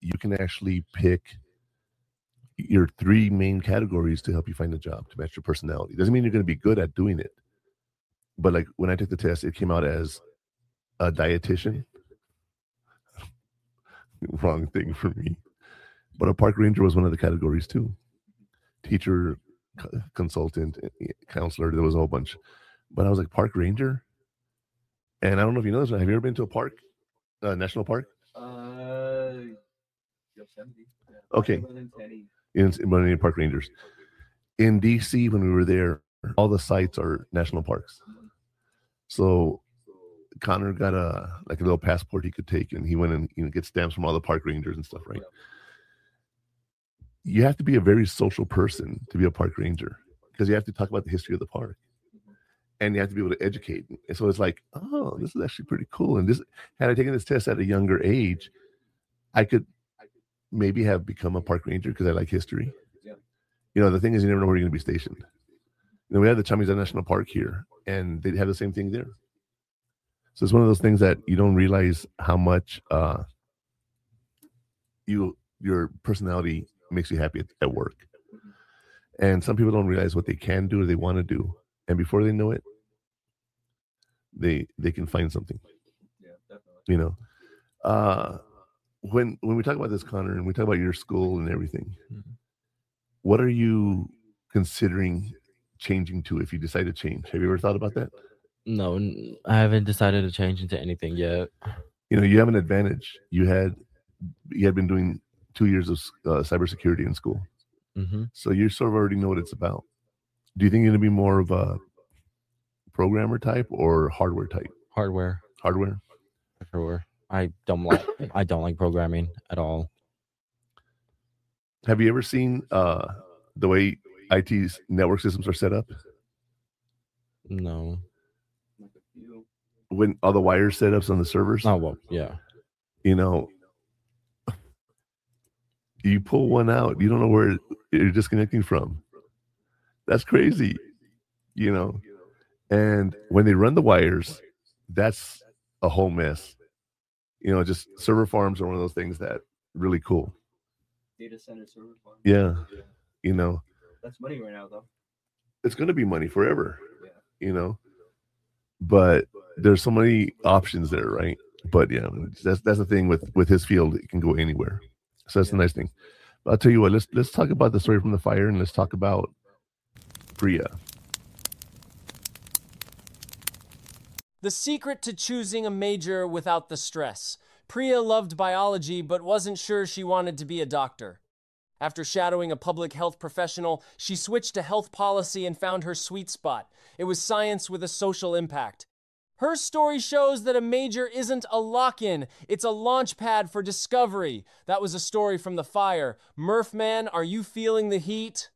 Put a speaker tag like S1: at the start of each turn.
S1: you can actually pick your 3 main categories to help you find a job to match your personality. Doesn't mean you're going to be good at doing it. But like when I took the test, it came out as a dietitian. Wrong thing for me. But a park ranger was one of the categories too. Teacher, consultant, counselor, there was a whole bunch. But I was like, park ranger? And I don't know if you know this, have you ever been to a park, national park?
S2: Yosemite. Yeah.
S1: Okay. In park rangers. In DC, when we were there, all the sites are national parks. So Connor got a little passport he could take, and he went and get stamps from all the park rangers and stuff, right? You have to be a very social person to be a park ranger because you have to talk about the history of the park, and you have to be able to educate. And so it's like, oh, this is actually pretty cool. And this, had I taken this test at a younger age, I could maybe have become a park ranger because I like history. The thing is, you never know where you're going to be stationed. We have the Chamizal National Park here, and they have the same thing there. So it's one of those things that you don't realize how much your personality makes you happy at work. And some people don't realize what they can do or they want to do. And before they know it, they can find something. Yeah, definitely. When we talk about this, Connor, and we talk about your school and everything, what are you considering changing to if you decide to change? Have you ever thought about that?
S3: No, I haven't decided to change into anything yet.
S1: You have an advantage. You had been doing 2 years of cybersecurity in school.
S3: Mm-hmm.
S1: So you sort of already know what it's about. Do you think you're going to be more of a programmer type or hardware type?
S3: Hardware.
S1: Hardware?
S3: Hardware. I don't like programming at all.
S1: Have you ever seen the way IT's network systems are set up?
S3: No.
S1: When all the wire setups on the servers?
S3: Oh, well, yeah.
S1: You pull one out, you don't know where you're disconnecting from. That's crazy, And when they run the wires, that's a whole mess. Just server farms are one of those things that really cool.
S2: Data center server farm.
S1: Yeah.
S2: That's money right now, though.
S1: It's going to be money forever. Yeah. But there's so many options there, right? But yeah, that's the thing with his field. It can go anywhere. So that's the nice thing. But I'll tell you what, let's talk about the story from the fire, and let's talk about Priya.
S4: The secret to choosing a major without the stress. Priya loved biology, but wasn't sure she wanted to be a doctor. After shadowing a public health professional, she switched to health policy and found her sweet spot. It was science with a social impact. Her story shows that a major isn't a lock-in, it's a launch pad for discovery. That was a story from the fire. Murph Man, are you feeling the heat?